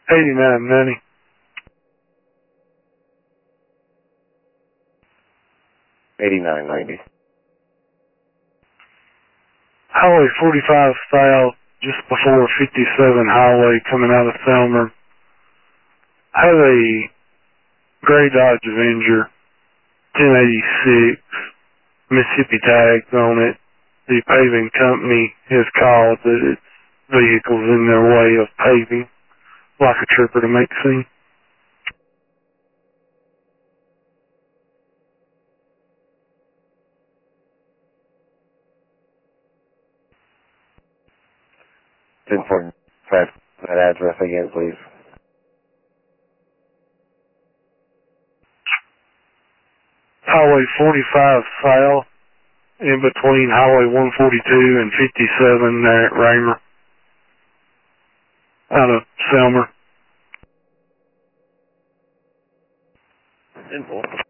8990. Highway 45 south, just before 57 highway coming out of Selmer. Have a gray Dodge Avenger, 1086, Mississippi tags on it. The paving company has called that its vehicle's in their way of paving, like a trooper to make scene. It's important. That address again, please. Highway 45 south, in between Highway 142 and 57 there at Raymer, out of Selmer. Simple.